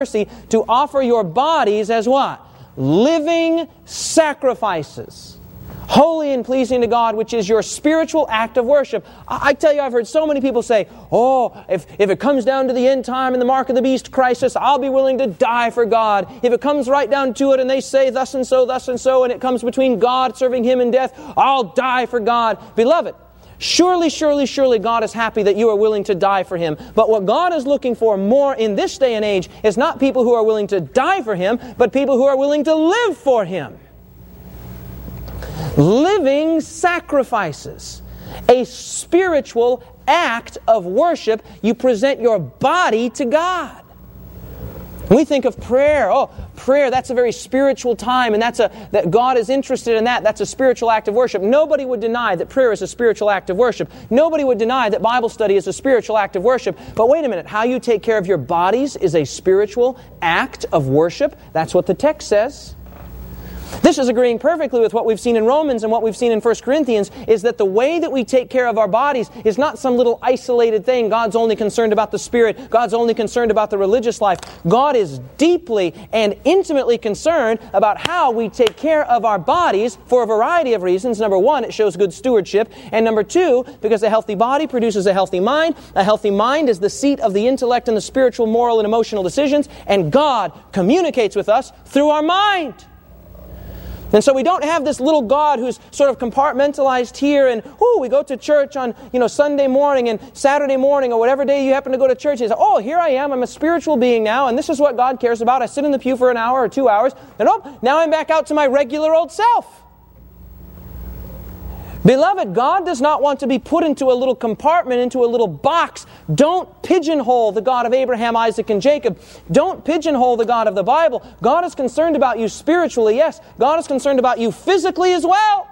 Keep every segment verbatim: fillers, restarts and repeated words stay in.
mercy to offer your bodies as what? Living sacrifices, holy and pleasing to God, which is your spiritual act of worship. I, I tell you, I've heard so many people say, oh, if, if it comes down to the end time and the mark of the beast crisis, I'll be willing to die for God. If it comes right down to it and they say thus and so, thus and so, and it comes between God, serving Him, and death, I'll die for God. Beloved, surely, surely, surely God is happy that you are willing to die for Him. But what God is looking for more in this day and age is not people who are willing to die for Him, but people who are willing to live for Him. Living sacrifices. A spiritual act of worship. You present your body to God. We think of prayer. Oh, prayer, that's a very spiritual time, and that's a that God is interested in that. That's a spiritual act of worship. Nobody would deny that prayer is a spiritual act of worship. Nobody would deny that Bible study is a spiritual act of worship. But wait a minute, how you take care of your bodies is a spiritual act of worship? That's what the text says. This is agreeing perfectly with what we've seen in Romans and what we've seen in First Corinthians, is that the way that we take care of our bodies is not some little isolated thing. God's only concerned about the spirit. God's only concerned about the religious life. God is deeply and intimately concerned about how we take care of our bodies for a variety of reasons. Number one, it shows good stewardship. And number two, because a healthy body produces a healthy mind. A healthy mind is the seat of the intellect and the spiritual, moral, and emotional decisions. And God communicates with us through our mind. And so we don't have this little God who's sort of compartmentalized here, and ooh, we go to church on, you know, Sunday morning and Saturday morning or whatever day you happen to go to church. And say, oh, here I am, I'm a spiritual being now, and this is what God cares about. I sit in the pew for an hour or two hours, and oh, now I'm back out to my regular old self. Beloved, God does not want to be put into a little compartment, into a little box. Don't pigeonhole the God of Abraham, Isaac, and Jacob. Don't pigeonhole the God of the Bible. God is concerned about you spiritually, yes. God is concerned about you physically as well.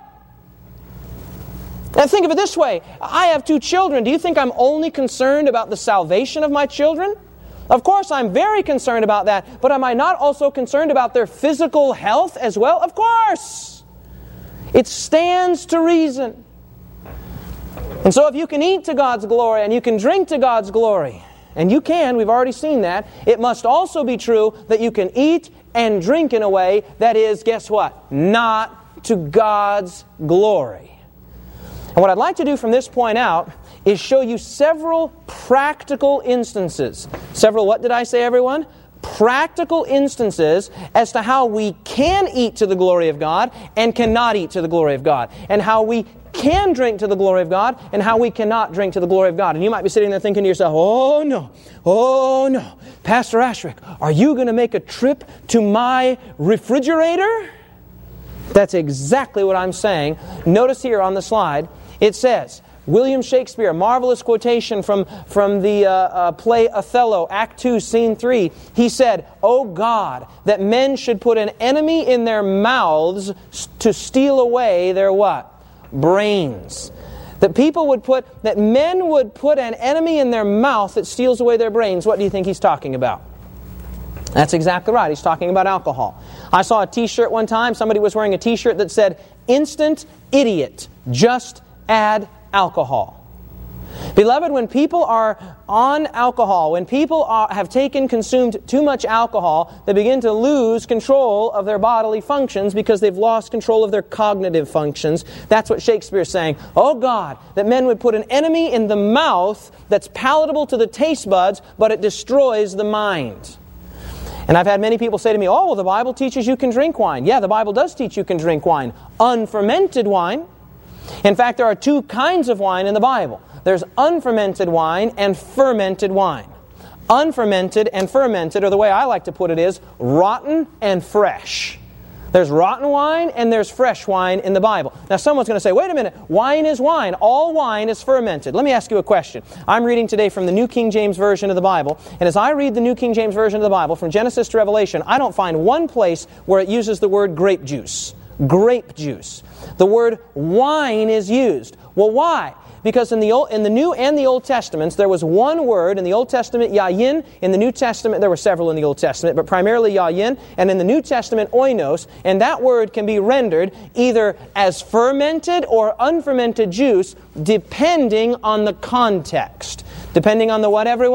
And think of it this way. I have two children. Do you think I'm only concerned about the salvation of my children? Of course, I'm very concerned about that. But am I not also concerned about their physical health as well? Of course. It stands to reason. And so if you can eat to God's glory and you can drink to God's glory, and you can, we've already seen that, it must also be true that you can eat and drink in a way that is, guess what? Not to God's glory. And what I'd like to do from this point out is show you several practical instances. Several, what did I say, everyone? Practical instances as to how we can eat to the glory of God and cannot eat to the glory of God, and how we can drink to the glory of God and how we cannot drink to the glory of God. And you might be sitting there thinking to yourself, oh no, oh no, Pastor Ashrick, are you going to make a trip to my refrigerator? That's exactly what I'm saying. Notice here on the slide, it says, William Shakespeare, a marvelous quotation from, from the uh, uh, play Othello, Act two, Scene three. He said, "O God, that men should put an enemy in their mouths to steal away their" what? Brains. That people would put, that men would put an enemy in their mouth that steals away their brains. What do you think he's talking about? That's exactly right. He's talking about alcohol. I saw a t-shirt one time. Somebody was wearing a t-shirt that said, "Instant idiot, just add alcohol." Beloved, when people are on alcohol, when people are, have taken, consumed too much alcohol, they begin to lose control of their bodily functions because they've lost control of their cognitive functions. That's what Shakespeare's saying. Oh God, that men would put an enemy in the mouth that's palatable to the taste buds, but it destroys the mind. And I've had many people say to me, oh, well, the Bible teaches you can drink wine. Yeah, the Bible does teach you can drink wine. Unfermented wine. In fact, there are two kinds of wine in the Bible. There's unfermented wine and fermented wine. Unfermented and fermented, or the way I like to put it is, rotten and fresh. There's rotten wine and there's fresh wine in the Bible. Now someone's going to say, wait a minute, wine is wine. All wine is fermented. Let me ask you a question. I'm reading today from the New King James Version of the Bible, and as I read the New King James Version of the Bible, from Genesis to Revelation, I don't find one place where it uses the word grape juice. Grape juice. The word wine is used. Well, why? Because in the Old, in the New and the Old Testaments, there was one word. In the Old Testament, yayin. In the New Testament, there were several in the Old Testament, but primarily yayin. And in the New Testament, oinos. And that word can be rendered either as fermented or unfermented juice, depending on the context. Depending on the what, everyone?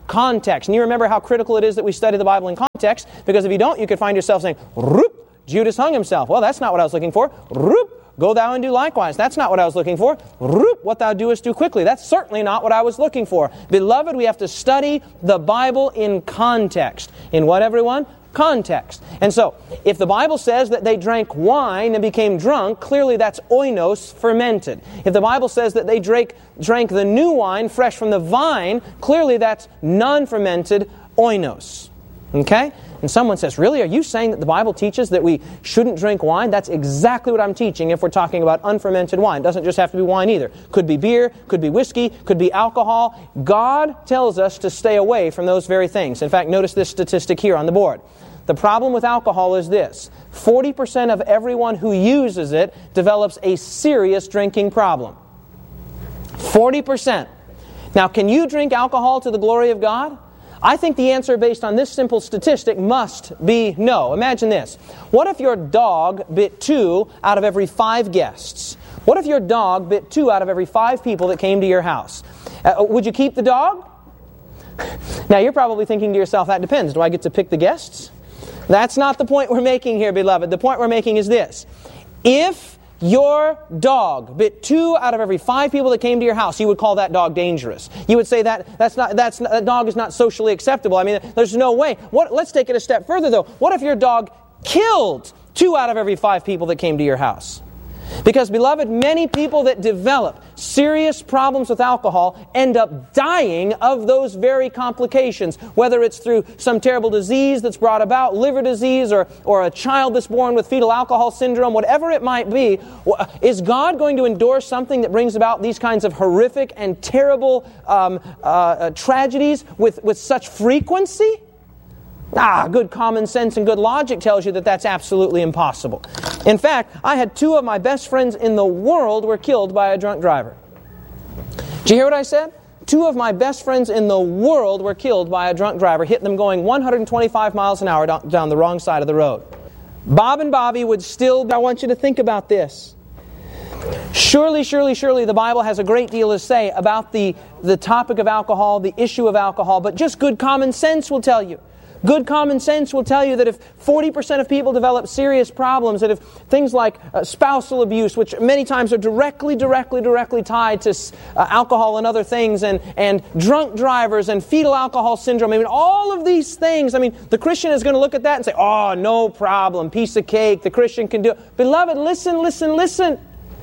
context. And you remember how critical it is that we study the Bible in context, because if you don't, you could find yourself saying, "Roop, Judas hung himself." Well, that's not what I was looking for. "Roop, go thou and do likewise." That's not what I was looking for. "Roop, what thou doest do quickly." That's certainly not what I was looking for. Beloved, we have to study the Bible in context. In what, everyone? Context. And so, if the Bible says that they drank wine and became drunk, clearly that's oinos, fermented. If the Bible says that they drank, drank the new wine fresh from the vine, clearly that's non-fermented oinos. Okay? And someone says, "Really? Are you saying that the Bible teaches that we shouldn't drink wine?" That's exactly what I'm teaching if we're talking about unfermented wine. It doesn't just have to be wine either. Could be beer, could be whiskey, could be alcohol. God tells us to stay away from those very things. In fact, notice this statistic here on the board. The problem with alcohol is this: forty percent of everyone who uses it develops a serious drinking problem. forty percent. Now, can you drink alcohol to the glory of God? I think the answer based on this simple statistic must be no. Imagine this. What if your dog bit two out of every five guests? What if your dog bit two out of every five people that came to your house? Uh, would you keep the dog? Now, you're probably thinking to yourself, that depends. Do I get to pick the guests? That's not the point we're making here, beloved. The point we're making is this. If your dog bit two out of every five people that came to your house, you would call that dog dangerous. You would say that that's not that's not, that dog is not socially acceptable. I mean, there's no way. What? Let's take it a step further, though. What if your dog killed two out of every five people that came to your house? Because, beloved, many people that develop serious problems with alcohol end up dying of those very complications, whether it's through some terrible disease that's brought about, liver disease, or, or a child that's born with fetal alcohol syndrome, whatever it might be. Is God going to endorse something that brings about these kinds of horrific and terrible um, uh, tragedies with, with such frequency? Ah, good common sense and good logic tells you that that's absolutely impossible. In fact, I had two of my best friends in the world were killed by a drunk driver. Did you hear what I said? Two of my best friends in the world were killed by a drunk driver, hit them going one hundred twenty-five miles an hour down, down the wrong side of the road. Bob and Bobby would still... I want you to think about this. Surely, surely, surely the Bible has a great deal to say about the, the topic of alcohol, the issue of alcohol, but just good common sense will tell you. Good common sense will tell you that if forty percent of people develop serious problems, that if things like uh, spousal abuse, which many times are directly, directly, directly tied to uh, alcohol and other things, and, and drunk drivers and fetal alcohol syndrome, I mean, all of these things, I mean, the Christian is going to look at that and say, "Oh, no problem, piece of cake, the Christian can do it." Beloved, listen, listen, listen.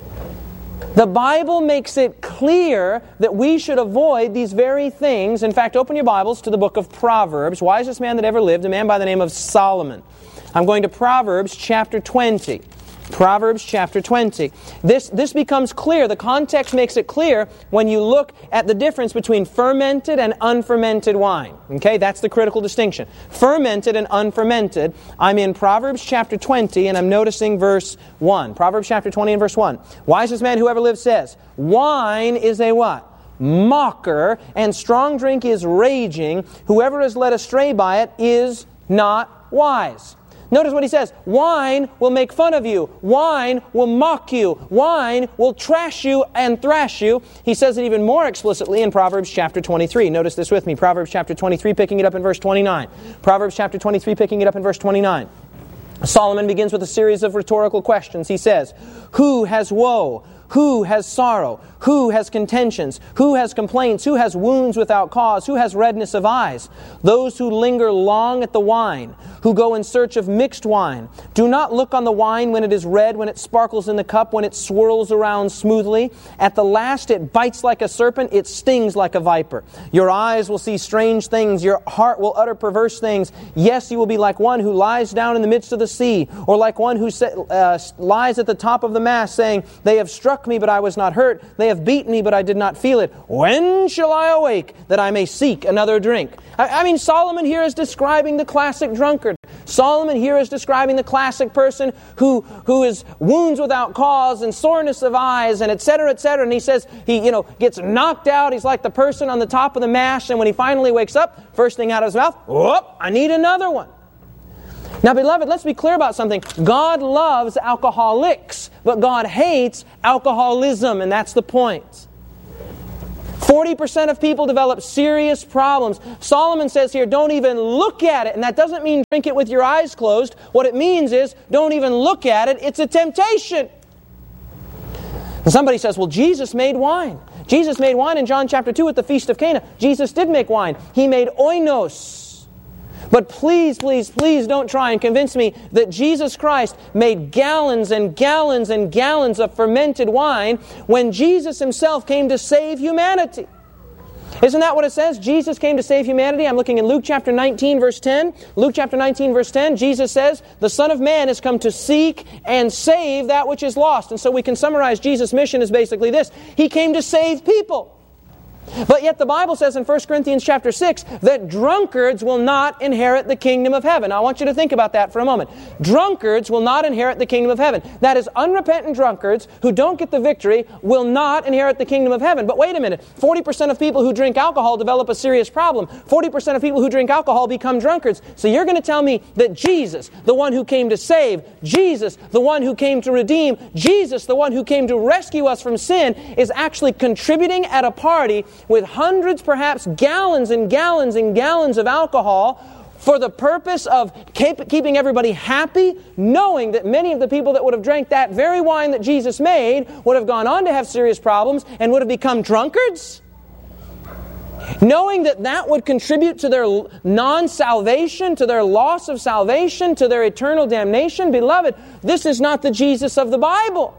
The Bible makes it clear that we should avoid these very things. In fact, open your Bibles to the book of Proverbs. Wisest man that ever lived, a man by the name of Solomon. I'm going to Proverbs chapter twenty. Proverbs chapter twenty. This, this becomes clear. The context makes it clear when you look at the difference between fermented and unfermented wine. Okay, that's the critical distinction. Fermented and unfermented. I'm in Proverbs chapter twenty and I'm noticing verse one. Proverbs chapter twenty and verse one. Wisest man who ever lived says, "Wine is a" what? "Mocker, and strong drink is raging. Whoever is led astray by it is not wise." Notice what he says. Wine will make fun of you. Wine will mock you. Wine will trash you and thrash you. He says it even more explicitly in Proverbs chapter twenty-three. Notice this with me. Proverbs chapter twenty-three, picking it up in verse twenty-nine. Proverbs chapter twenty-three, picking it up in verse twenty-nine. Solomon begins with a series of rhetorical questions. He says, "Who has woe? Who has sorrow? Who has contentions? Who has complaints? Who has wounds without cause? Who has redness of eyes? Those who linger long at the wine, who go in search of mixed wine. Do not look on the wine when it is red, when it sparkles in the cup, when it swirls around smoothly. At the last it bites like a serpent, it stings like a viper. Your eyes will see strange things, your heart will utter perverse things. Yes, you will be like one who lies down in the midst of the sea, or like one who uh, lies at the top of the mast, saying, they have struck me, but I was not hurt. They have beaten me, but I did not feel it. When shall I awake, that I may seek another drink?" I, I mean, Solomon here is describing the classic drunkard. Solomon here is describing the classic person who who is wounds without cause and soreness of eyes and et cetera, et cetera. And he says he you know gets knocked out. He's like the person on the top of the mast, and when he finally wakes up, first thing out of his mouth, whoop, I need another one. Now, beloved, let's be clear about something. God loves alcoholics, but God hates alcoholism, and that's the point. forty percent of people develop serious problems. Solomon says here, don't even look at it. And that doesn't mean drink it with your eyes closed. What it means is, don't even look at it. It's a temptation. And somebody says, well, Jesus made wine. Jesus made wine in John chapter two at the Feast of Cana. Jesus did make wine. He made oinos. But please, please, please don't try and convince me that Jesus Christ made gallons and gallons and gallons of fermented wine when Jesus Himself came to save humanity. Isn't that what it says? Jesus came to save humanity. I'm looking in Luke chapter nineteen, verse ten. Luke chapter nineteen, verse ten, Jesus says, the Son of Man has come to seek and save that which is lost. And so we can summarize Jesus' mission as basically this. He came to save people. But yet the Bible says in First Corinthians chapter six that drunkards will not inherit the kingdom of heaven. Now I want you to think about that for a moment. Drunkards will not inherit the kingdom of heaven. That is, unrepentant drunkards who don't get the victory will not inherit the kingdom of heaven. But wait a minute. forty percent of people who drink alcohol develop a serious problem. forty percent of people who drink alcohol become drunkards. So you're going to tell me that Jesus, the one who came to save, Jesus, the one who came to redeem, Jesus, the one who came to rescue us from sin, is actually contributing at a party with hundreds, perhaps gallons and gallons and gallons of alcohol for the purpose of keep, keeping everybody happy, knowing that many of the people that would have drank that very wine that Jesus made would have gone on to have serious problems and would have become drunkards? Knowing that that would contribute to their non-salvation, to their loss of salvation, to their eternal damnation? Beloved, this is not the Jesus of the Bible.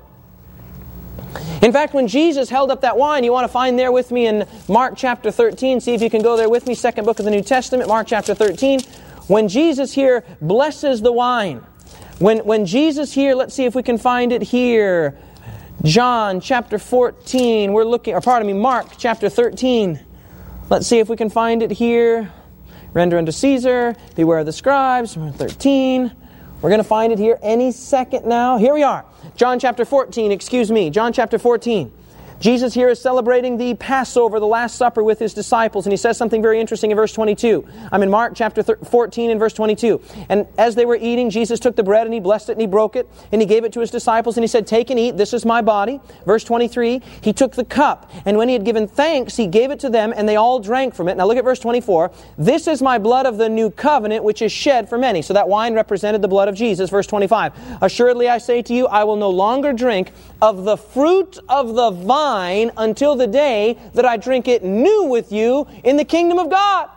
In fact, when Jesus held up that wine, you want to find there with me in Mark chapter thirteen. See if you can go there with me, second book of the New Testament, Mark chapter thirteen. When Jesus here blesses the wine, when, when Jesus here, let's see if we can find it here. John chapter fourteen, we're looking, or pardon me, Mark chapter thirteen. Let's see if we can find it here. Render unto Caesar, beware of the scribes, thirteen. We're going to find it here any second now. Here we are. John chapter fourteen, excuse me. John chapter fourteen. Jesus here is celebrating the Passover, the Last Supper, with His disciples. And He says something very interesting in verse twenty-two. I'm in Mark chapter fourteen and verse twenty-two. And as they were eating, Jesus took the bread and He blessed it and He broke it. And He gave it to His disciples and He said, take and eat, this is my body. Verse twenty-three, He took the cup. And when He had given thanks, He gave it to them and they all drank from it. Now look at verse twenty-four. This is my blood of the new covenant, which is shed for many. So that wine represented the blood of Jesus. Verse twenty-five. Assuredly I say to you, I will no longer drink of the fruit of the vine until the day that I drink it new with you in the kingdom of God.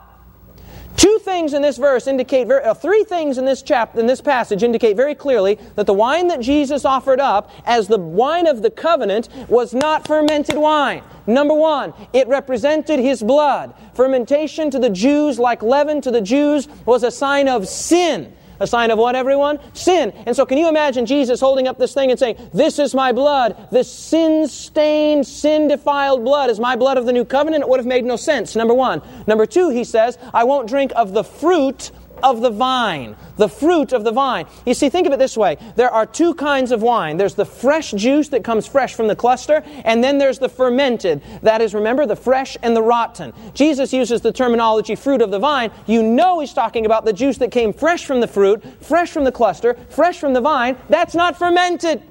Two things in this verse indicate, very, uh, three things in this chapter, in this passage indicate very clearly that the wine that Jesus offered up as the wine of the covenant was not fermented wine. Number one, it represented His blood. Fermentation to the Jews, like leaven to the Jews, was a sign of sin. A sign of what, everyone? Sin. And so can you imagine Jesus holding up this thing and saying, this is my blood. This sin-stained, sin-defiled blood is my blood of the new covenant? It would have made no sense, number one. Number two, He says, I won't drink of the fruit of the vine. The fruit of the vine. You see, think of it this way. There are two kinds of wine. There's the fresh juice that comes fresh from the cluster, and then there's the fermented. That is, remember, the fresh and the rotten. Jesus uses the terminology fruit of the vine. You know He's talking about the juice that came fresh from the fruit, fresh from the cluster, fresh from the vine. That's not fermented.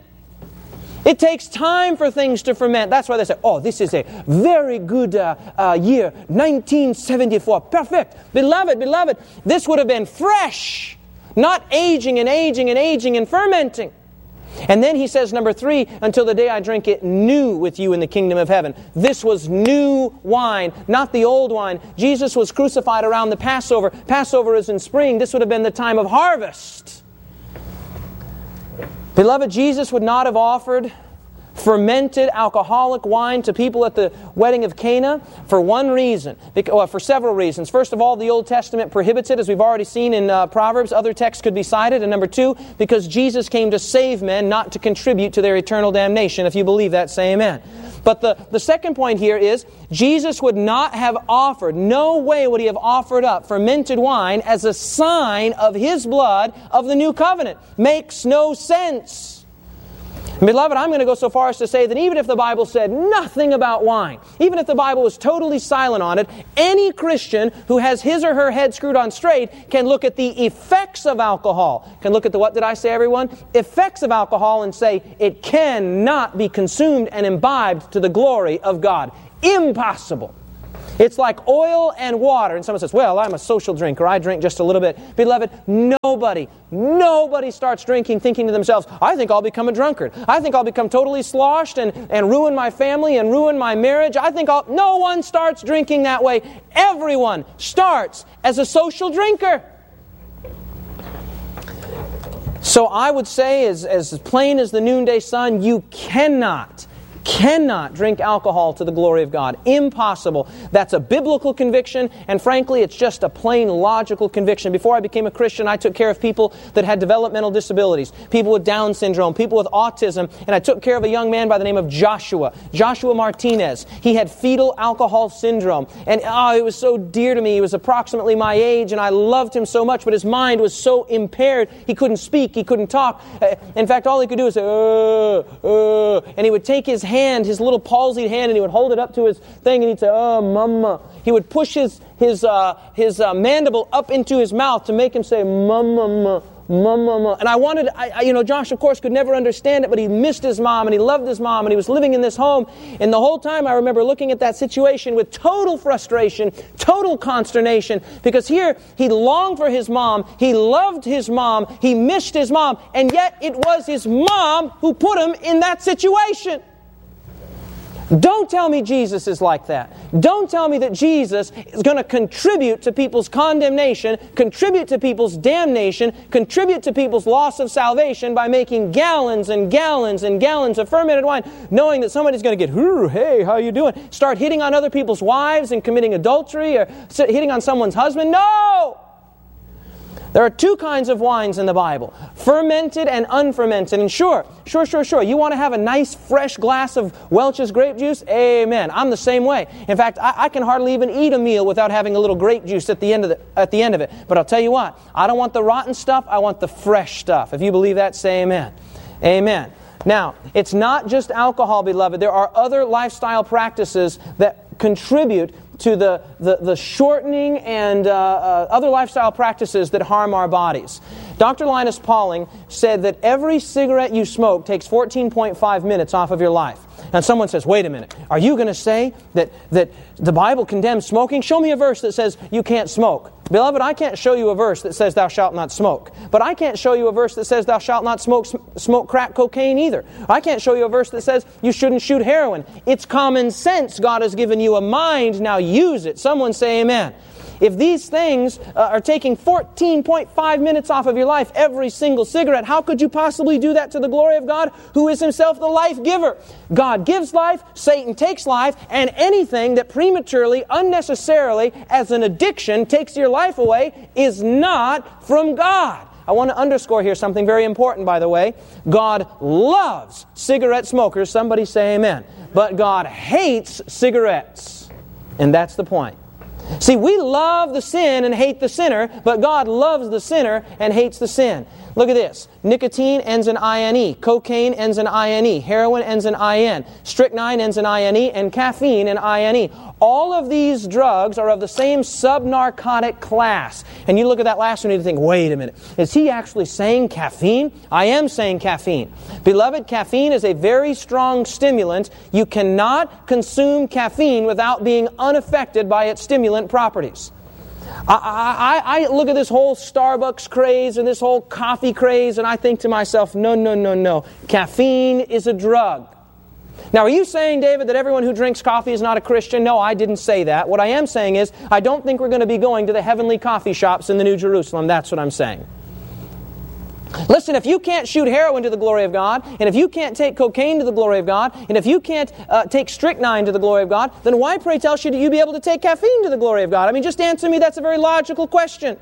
It takes time for things to ferment. That's why they say, oh, this is a very good uh, uh, year, nineteen seventy-four. Perfect. Beloved, beloved, this would have been fresh, not aging and aging and aging and fermenting. And then He says, number three, until the day I drink it new with you in the kingdom of heaven. This was new wine, not the old wine. Jesus was crucified around the Passover. Passover is in spring. This would have been the time of harvest. Beloved, Jesus would not have offered fermented alcoholic wine to people at the wedding of Cana for one reason, well, for several reasons. First of all, the Old Testament prohibits it, as we've already seen in uh, Proverbs. Other texts could be cited. And number two, because Jesus came to save men, not to contribute to their eternal damnation. If you believe that, say amen. But the, the second point here is, Jesus would not have offered, no way would He have offered up fermented wine as a sign of His blood of the new covenant. Makes no sense. Beloved, I'm going to go so far as to say that even if the Bible said nothing about wine, even if the Bible was totally silent on it, any Christian who has his or her head screwed on straight can look at the effects of alcohol, can look at the, what did I say, everyone? Effects of alcohol and say it cannot be consumed and imbibed to the glory of God. Impossible. It's like oil and water. And someone says, well, I'm a social drinker. I drink just a little bit. Beloved, nobody, nobody starts drinking thinking to themselves, I think I'll become a drunkard. I think I'll become totally sloshed and, and ruin my family and ruin my marriage. I think I'll... No one starts drinking that way. Everyone starts as a social drinker. So I would say, as, as plain as the noonday sun, you cannot cannot drink alcohol to the glory of God. Impossible. That's a biblical conviction, and frankly, it's just a plain logical conviction. Before I became a Christian, I took care of people that had developmental disabilities, people with Down syndrome, people with autism, and I took care of a young man by the name of Joshua, Joshua Martinez. He had fetal alcohol syndrome, and oh, it was so dear to me. He was approximately my age, and I loved him so much, but his mind was so impaired, he couldn't speak, he couldn't talk. In fact, all he could do was say, uh, uh, and he would take his hand hand, his little palsied hand, and he would hold it up to his thing, and he'd say, oh, mama. He would push his his uh, his uh, mandible up into his mouth to make him say, mama, mama, mama. And I wanted, I, I, you know, Josh, of course, could never understand it, but he missed his mom, and he loved his mom, and he was living in this home. And the whole time I remember looking at that situation with total frustration, total consternation, because here he longed for his mom, he loved his mom, he missed his mom, and yet it was his mom who put him in that situation. Don't tell me Jesus is like that. Don't tell me that Jesus is going to contribute to people's condemnation, contribute to people's damnation, contribute to people's loss of salvation by making gallons and gallons and gallons of fermented wine, knowing that somebody's going to get, hey, how you doing? Start hitting on other people's wives and committing adultery or hitting on someone's husband. No! There are two kinds of wines in the Bible, fermented and unfermented. And sure, sure, sure, sure, you want to have a nice fresh glass of Welch's grape juice? Amen. I'm the same way. In fact, I, I can hardly even eat a meal without having a little grape juice at the end of the, at the end of it. But I'll tell you what, I don't want the rotten stuff, I want the fresh stuff. If you believe that, say amen. Amen. Now, it's not just alcohol, beloved. There are other lifestyle practices that contribute to the, the, the shortening and uh, uh, other lifestyle practices that harm our bodies. Doctor Linus Pauling said that every cigarette you smoke takes fourteen point five minutes off of your life. And someone says, wait a minute, are you going to say that, that the Bible condemns smoking? Show me a verse that says you can't smoke. Beloved, I can't show you a verse that says thou shalt not smoke. But I can't show you a verse that says thou shalt not smoke smoke crack cocaine either. I can't show you a verse that says you shouldn't shoot heroin. It's common sense. God has given you a mind. Now use it. Someone say amen. If these things uh, are taking fourteen point five minutes off of your life, every single cigarette, how could you possibly do that to the glory of God, who is Himself the life giver? God gives life, Satan takes life, and anything that prematurely, unnecessarily, as an addiction, takes your life away is not from God. I want to underscore here something very important, by the way. God loves cigarette smokers. Somebody say amen. But God hates cigarettes. And that's the point. See, we love the sin and hate the sinner, but God loves the sinner and hates the sin. Look at this. Nicotine ends in I N E. Cocaine ends in I N E. Heroin ends in I N. Strychnine ends in I N E. And caffeine in I N E. All of these drugs are of the same subnarcotic class. And you look at that last one and you think, wait a minute. Is he actually saying caffeine? I am saying caffeine. Beloved, caffeine is a very strong stimulant. You cannot consume caffeine without being unaffected by its stimulant properties. I, I, I look at this whole Starbucks craze and this whole coffee craze and I think to myself, no, no, no, no. Caffeine is a drug. Now, are you saying, David, that everyone who drinks coffee is not a Christian? No, I didn't say that. What I am saying is, I don't think we're going to be going to the heavenly coffee shops in the New Jerusalem. That's what I'm saying. Listen, if you can't shoot heroin to the glory of God, and if you can't take cocaine to the glory of God, and if you can't uh, take strychnine to the glory of God, then why, pray tell, should you be able to take caffeine to the glory of God? I mean, just answer me. That's a very logical question.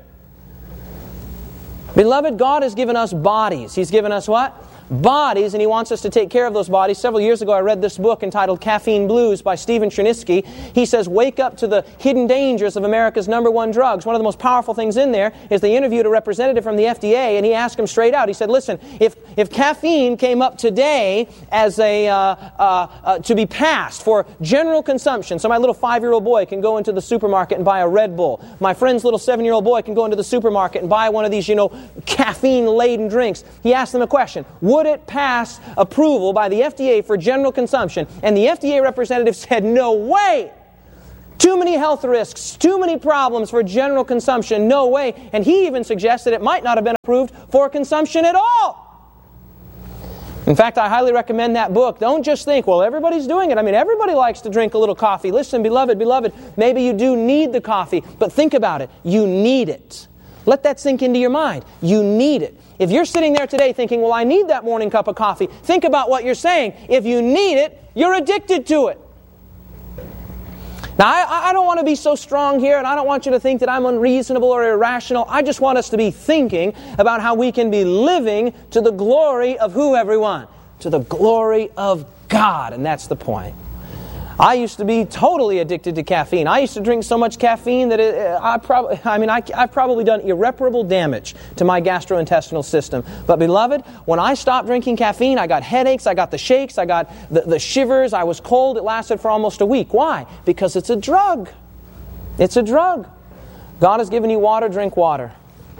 Beloved, God has given us bodies. He's given us what? Bodies, and He wants us to take care of those bodies. Several years ago, I read this book entitled Caffeine Blues by Stephen Chernisky. He says, wake up to the hidden dangers of America's number one drugs. One of the most powerful things in there is they interviewed a representative from the F D A, and he asked him straight out. He said, listen, if, if caffeine came up today as a uh, uh, uh, to be passed for general consumption, so my little five-year-old boy can go into the supermarket and buy a Red Bull. My friend's little seven-year-old boy can go into the supermarket and buy one of these, you know, caffeine-laden drinks. He asked them a question. Would it pass approval by the F D A for general consumption? And the F D A representative said, no way! Too many health risks, too many problems for general consumption, no way. And he even suggested it might not have been approved for consumption at all. In fact, I highly recommend that book. Don't just think, well, everybody's doing it. I mean, everybody likes to drink a little coffee. Listen, beloved, beloved, maybe you do need the coffee, but think about it. You need it. Let that sink into your mind. You need it. If you're sitting there today thinking, well, I need that morning cup of coffee, think about what you're saying. If you need it, you're addicted to it. Now, I, I don't want to be so strong here, and I don't want you to think that I'm unreasonable or irrational. I just want us to be thinking about how we can be living to the glory of who, everyone? To the glory of God, and that's the point. I used to be totally addicted to caffeine. I used to drink so much caffeine that it, I probably, I mean, I, I've probably done irreparable damage to my gastrointestinal system. But beloved, when I stopped drinking caffeine, I got headaches, I got the shakes, I got the, the shivers, I was cold. It lasted for almost a week. Why? Because it's a drug. It's a drug. God has given you water, drink water.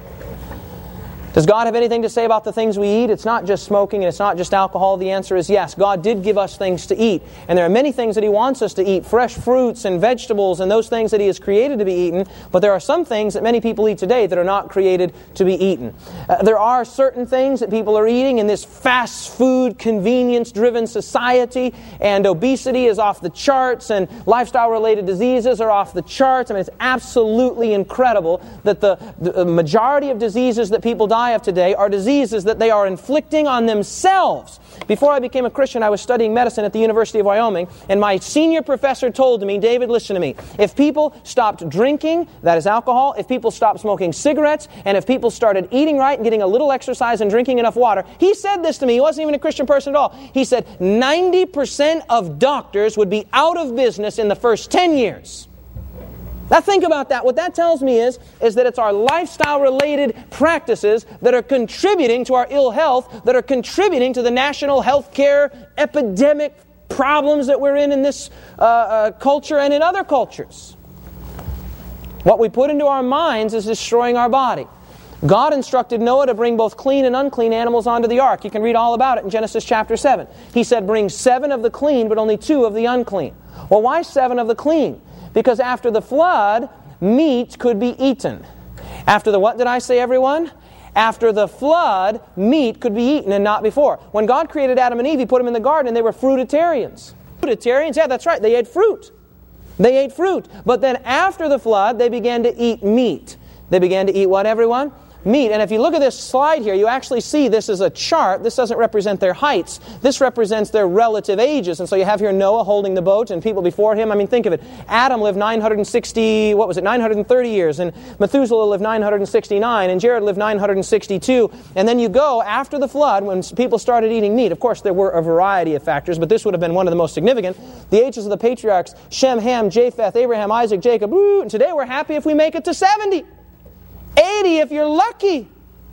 Does God have anything to say about the things we eat? It's not just smoking and it's not just alcohol. The answer is yes. God did give us things to eat. And there are many things that He wants us to eat. Fresh fruits and vegetables and those things that He has created to be eaten. But there are some things that many people eat today that are not created to be eaten. Uh, there are certain things that people are eating in this fast food, convenience-driven society. And obesity is off the charts. And lifestyle-related diseases are off the charts. I mean, it's absolutely incredible that the, the majority of diseases that people die of today are diseases that they are inflicting on themselves. Before I became a Christian, I was studying medicine at the University of Wyoming, and my senior professor told me, David, listen to me, if people stopped drinking, that is alcohol, if people stopped smoking cigarettes, and if people started eating right and getting a little exercise and drinking enough water, he said this to me, he wasn't even a Christian person at all, he said ninety percent of doctors would be out of business in the first ten years. Now think about that. What that tells me is, is that it's our lifestyle-related practices that are contributing to our ill health, that are contributing to the national health care epidemic problems that we're in in this uh, uh, culture and in other cultures. What we put into our minds is destroying our body. God instructed Noah to bring both clean and unclean animals onto the ark. You can read all about it in Genesis chapter seven. He said, bring seven of the clean, but only two of the unclean. Well, why seven of the clean? Because after the flood, meat could be eaten. After the what did I say, everyone? After the flood, meat could be eaten and not before. When God created Adam and Eve, He put them in the garden and they were fruitarians. Fruitarians, yeah, that's right. They ate fruit. They ate fruit. But then after the flood, they began to eat meat. They began to eat what, everyone? Meat. And if you look at this slide here, you actually see this is a chart. This doesn't represent their heights. This represents their relative ages. And so you have here Noah holding the boat and people before him. I mean, think of it. Adam lived nine hundred sixty, what was it, nine hundred thirty years. And Methuselah lived nine hundred sixty-nine. And Jared lived nine hundred sixty-two. And then you go after the flood when people started eating meat. Of course, there were a variety of factors, but this would have been one of the most significant. The ages of the patriarchs, Shem, Ham, Japheth, Abraham, Isaac, Jacob. Woo, and today we're happy if we make it to seventy. eighty if you're lucky.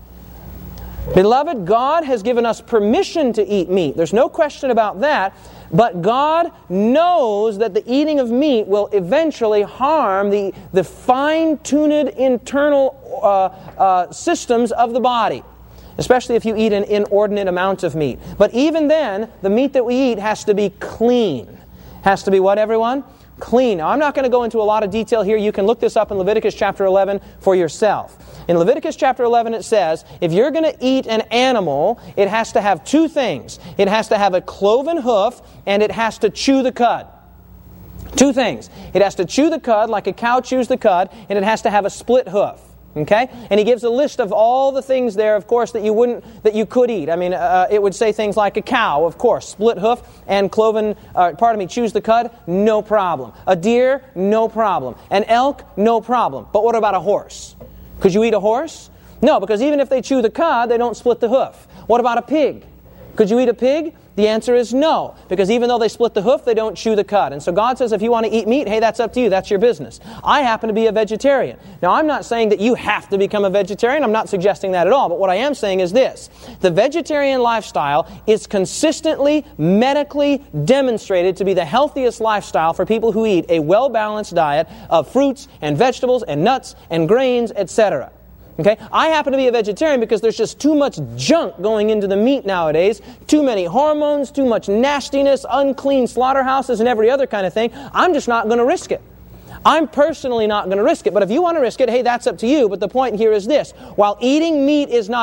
Beloved, God has given us permission to eat meat. There's no question about that. But God knows that the eating of meat will eventually harm the, the fine-tuned internal uh, uh, systems of the body, especially if you eat an inordinate amount of meat. But even then, the meat that we eat has to be clean. Has to be what, everyone? Clean. Now, I'm not going to go into a lot of detail here. You can look this up in Leviticus chapter eleven for yourself. In Leviticus chapter eleven it says, if you're going to eat an animal, it has to have two things. It has to have a cloven hoof, and it has to chew the cud. Two things. It has to chew the cud like a cow chews the cud, and it has to have a split hoof. Okay? And he gives a list of all the things there, of course, that you wouldn't, that you could eat. I mean, uh, it would say things like a cow, of course, split hoof and cloven, uh, pardon me, chews the cud, no problem. A deer, no problem. An elk, no problem. But what about a horse? Could you eat a horse? No, because even if they chew the cud, they don't split the hoof. What about a pig? Could you eat a pig? The answer is no, because even though they split the hoof, they don't chew the cud. And so God says if you want to eat meat, hey, that's up to you. That's your business. I happen to be a vegetarian. Now, I'm not saying that you have to become a vegetarian. I'm not suggesting that at all. But what I am saying is this. The vegetarian lifestyle is consistently, medically demonstrated to be the healthiest lifestyle for people who eat a well-balanced diet of fruits and vegetables and nuts and grains, et cetera. Okay? I happen to be a vegetarian because there's just too much junk going into the meat nowadays. Too many hormones, too much nastiness, unclean slaughterhouses, and every other kind of thing. I'm just not going to risk it. I'm personally not going to risk it. But if you want to risk it, hey, that's up to you. But the point here is this. While eating meat is not